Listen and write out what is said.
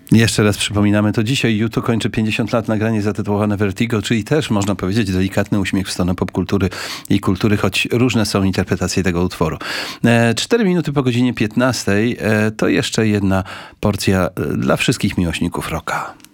Jeszcze raz przypominamy, to dzisiaj U2 kończy 50 lat, nagranie zatytułowane Vertigo, czyli też można powiedzieć delikatny uśmiech w stronę popkultury i kultury, choć różne są interpretacje tego utworu. 4 minuty po godzinie 15 to jeszcze jedna porcja dla wszystkich miłośników rocka.